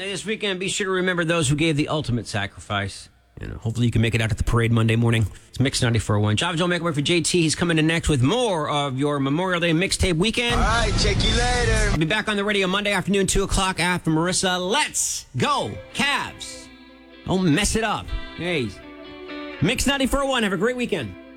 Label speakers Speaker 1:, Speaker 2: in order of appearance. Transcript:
Speaker 1: this weekend, be sure to remember those who gave the ultimate sacrifice. Hopefully you can make it out to the parade Monday morning. It's Mix 94.1. Java Joe, make way for JT. He's coming in next with more of your Memorial Day mixtape weekend.
Speaker 2: All right, check you later.
Speaker 1: I'll be back on the radio Monday afternoon, 2 o'clock after Marissa. Let's go, Cavs. Don't mess it up. Hey, Mix 94.1. Have a great weekend.